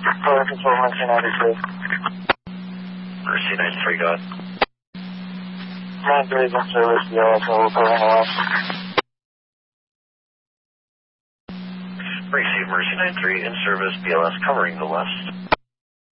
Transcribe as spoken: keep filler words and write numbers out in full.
Fire Control Mercy ninety-three. Mercy ninety-three, go ahead. ninety-three is in service, B L S, over covering the west. Receive Mercy ninety-three in service, B L S covering the west.